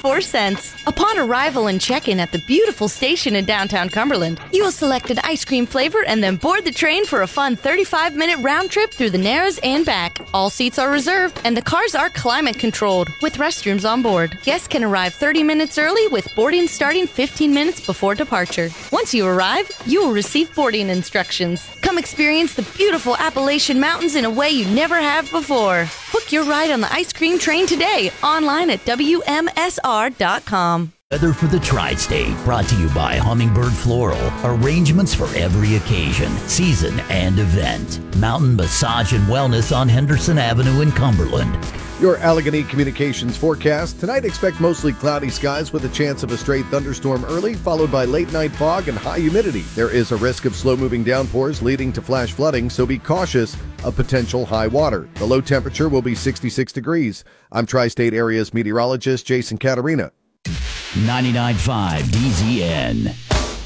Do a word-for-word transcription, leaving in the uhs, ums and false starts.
four cents. Upon arrival and check-in at the beautiful station in downtown Cumberland, you will select an ice cream flavor and then board the train for a fun thirty-five minute round trip through the Narrows and back. All seats are reserved and the cars are climate controlled with restrooms on board. Guests can arrive thirty minutes early with boarding starting fifteen minutes before departure. Once you arrive, you will receive boarding instructions. Come experience the beautiful Appalachian Mountains in a way you never have before. Book your ride on the ice cream train today online at W M S R dot com. Weather for the Tri-State, brought to you by Hummingbird Floral. Arrangements for every occasion, season, and event. Mountain Massage and Wellness on Henderson Avenue in Cumberland. Your Allegheny Communications forecast. Tonight, expect mostly cloudy skies with a chance of a stray thunderstorm early, followed by late-night fog and high humidity. There is a risk of slow-moving downpours leading to flash flooding, so be cautious of potential high water. The low temperature will be sixty-six degrees. I'm Tri-State Area's meteorologist Jason Caterina. ninety-nine point five D Z N.